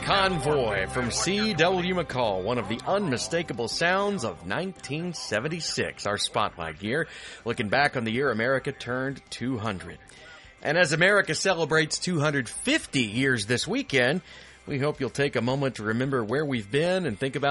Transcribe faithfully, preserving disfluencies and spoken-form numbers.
Convoy from C W. McCall, one of the unmistakable sounds of nineteen seventy-six. Our spotlight year, looking back on the year America turned two hundred. And as America celebrates two hundred fifty years this weekend, we hope you'll take a moment to remember where we've been and think about